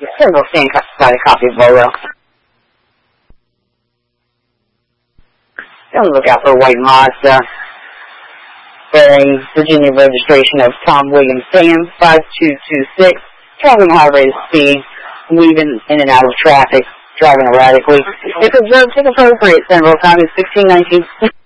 Central stand by a copy of Bolo. Be on the lookout for a white Mazda bearing Virginia registration of Tom Williams Sam 5226, traveling at a high rate of speed, weaving in and out of traffic, driving erratically. If observed, take appropriate. Central time is 16:19.